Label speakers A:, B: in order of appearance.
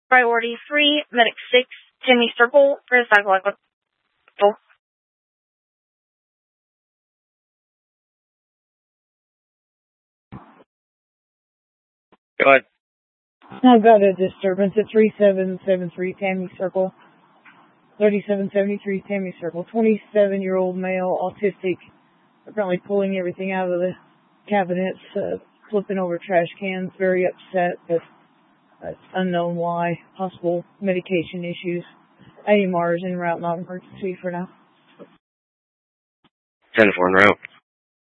A: Priority 3, Medic 6, Timmy Circle, for psychological.
B: Go ahead.
C: I've got a disturbance at 3773 Tammy Circle. 3773 Tammy Circle. 27-year-old male, autistic, apparently pulling everything out of the cabinets, flipping over trash cans, very upset, but it's unknown why. Possible medication issues. AMR is en route, not emergency for now.
B: 10-4 en route.